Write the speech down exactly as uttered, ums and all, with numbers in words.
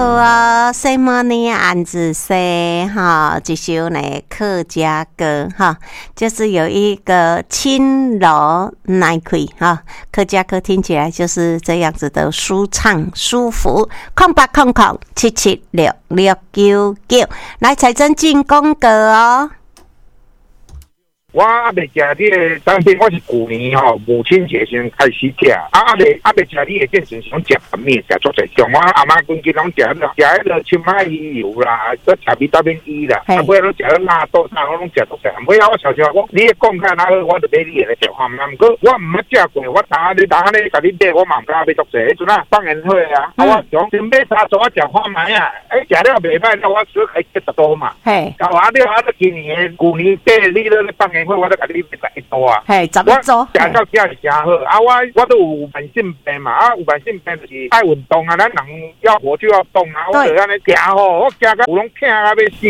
啊，什么呢？安子说哈，这首呢客家歌哈，就是有一个轻柔耐亏哈，客家歌听起来就是这样子的舒畅舒服。空八空空七七六六九九，来财政进广告哦。 我还未食你的产品，我是去年吼母亲节先开始食，啊啊未啊未食你的健身想食板面，食足侪像我阿妈规矩拢食迄个，食迄个青海鱼油啦，搁食维他命 E 啦，啊尾拢食个辣豆啥，我拢食足侪。尾啊我想想，我你的讲开哪好，我就买你的食法嘛。毋过我毋捌食过，我打你打你甲你买，我嘛毋敢买足侪。迄阵啊放烟火啊，啊我想先买三组，我食看卖啊，哎食了袂歹，那我只开七十多嘛。嘿，搞完了啊，今年旧年底你咧放烟火，我都甲你。十一组啊， 嘿，十一组， 食到这是真好啊！我我都有慢性病嘛，啊，有慢性病就是爱运动啊，咱人要活就要动啊，我就安尼行吼，我行到有拢痛啊要死。